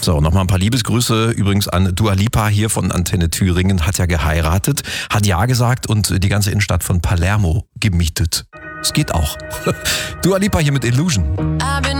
So, nochmal ein paar Liebesgrüße übrigens an Dua Lipa hier von Antenne Thüringen. Hat ja geheiratet, hat Ja gesagt und die ganze Innenstadt von Palermo gemietet. Es geht auch. Dua Lipa hier mit Illusion.